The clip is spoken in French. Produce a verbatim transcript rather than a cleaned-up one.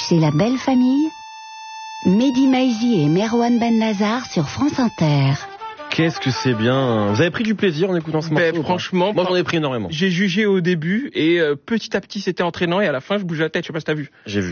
C'est la belle famille. Mehdi Maizi et Merwan Bennazar sur France Inter. Qu'est-ce que c'est bien. Vous avez pris du plaisir en écoutant ce morceau? Ben, franchement, moi j'en ai pris énormément. J'ai jugé au début et euh, petit à petit c'était entraînant et à la fin je bougeais la tête, je sais pas si t'as vu. J'ai vu.